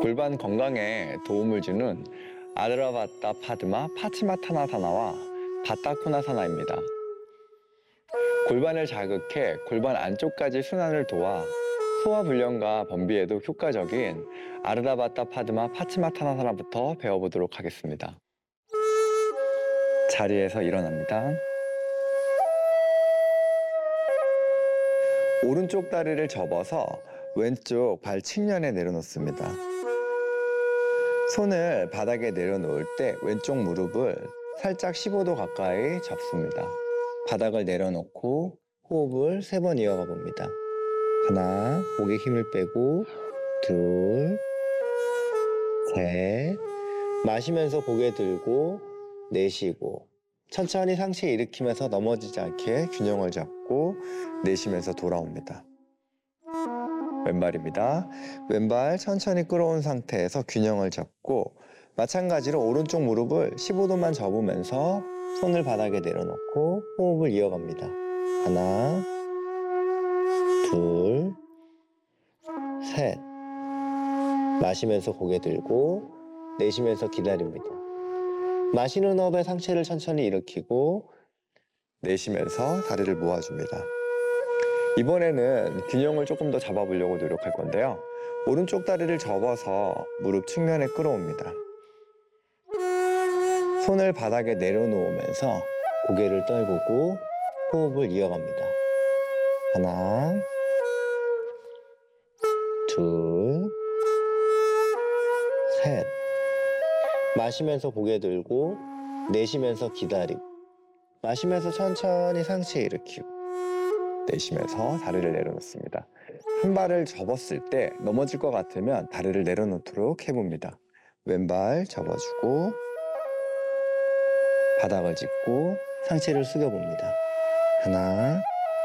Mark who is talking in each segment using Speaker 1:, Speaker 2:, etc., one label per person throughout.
Speaker 1: 골반 건강에 도움을 주는 아드라바타 파드마 파치마타나사나와 바타코나사나입니다. 골반을 자극해 골반 안쪽까지 순환을 도와 소화불량과 변비에도 효과적인 아르다바타 파드마 파치마타나사나부터 배워보도록 하겠습니다. 자리에서 일어납니다. 오른쪽 다리를 접어서 왼쪽 발 측면에 내려놓습니다. 손을 바닥에 내려놓을 때 왼쪽 무릎을 살짝 15도 가까이 접습니다. 바닥을 내려놓고 호흡을 3번 이어가 봅니다. 하나, 목에 힘을 빼고, 둘, 셋, 마시면서 고개 들고, 내쉬고, 천천히 상체 일으키면서 넘어지지 않게 균형을 잡고 내쉬면서 돌아옵니다. 왼발입니다. 왼발 천천히 끌어온 상태에서 균형을 잡고 마찬가지로 오른쪽 무릎을 15도만 접으면서 손을 바닥에 내려놓고 호흡을 이어갑니다. 하나, 둘, 셋. 마시면서 고개 들고 내쉬면서 기다립니다. 마시는 호흡에 상체를 천천히 일으키고 내쉬면서 다리를 모아줍니다. 이번에는 균형을 조금 더 잡아보려고 노력할 건데요. 오른쪽 다리를 접어서 무릎 측면에 끌어옵니다. 손을 바닥에 내려놓으면서 고개를 떨구고 호흡을 이어갑니다. 하나, 둘, 셋. 마시면서 고개 들고 내쉬면서 기다리고 마시면서 천천히 상체 일으키고 내쉬면서 다리를 내려놓습니다. 한 발을 접었을 때 넘어질 것 같으면 다리를 내려놓도록 해봅니다. 왼발 접어주고 바닥을 짚고 상체를 숙여봅니다. 하나,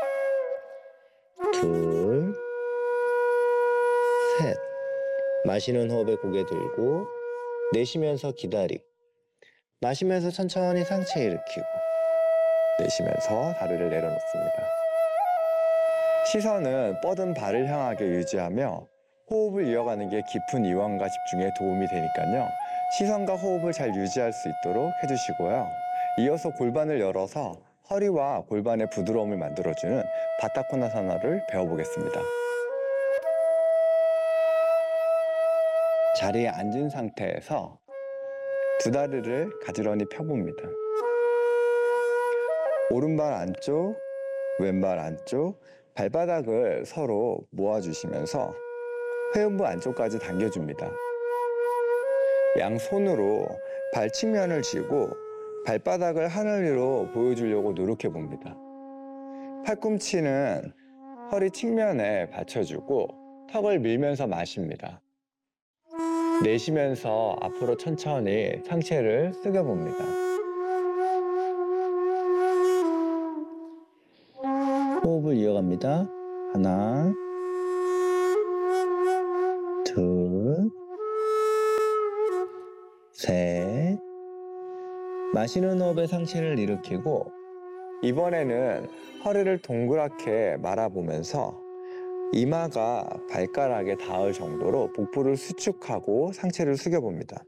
Speaker 1: 둘, 셋. 마시는 호흡에 고개 들고 내쉬면서 기다리고 마시면서 천천히 상체 일으키고 내쉬면서 다리를 내려놓습니다. 시선은 뻗은 발을 향하게 유지하며 호흡을 이어가는 게 깊은 이완과 집중에 도움이 되니까요. 시선과 호흡을 잘 유지할 수 있도록 해주시고요. 이어서 골반을 열어서 허리와 골반의 부드러움을 만들어주는 바타코나사나를 배워보겠습니다. 자리에 앉은 상태에서 두 다리를 가지런히 펴봅니다. 오른발 안쪽, 왼발 안쪽, 발바닥을 서로 모아주시면서 회음부 안쪽까지 당겨줍니다. 양손으로 발 측면을 쥐고 발바닥을 하늘 위로 보여주려고 노력해 봅니다. 팔꿈치는 허리 측면에 받쳐주고 턱을 밀면서 마십니다. 내쉬면서 앞으로 천천히 상체를 숙여봅니다. 호흡을 이어갑니다. 하나, 둘, 셋. 마시는 호흡에 상체를 일으키고 이번에는 허리를 동그랗게 말아보면서 이마가 발가락에 닿을 정도로 복부를 수축하고 상체를 숙여봅니다.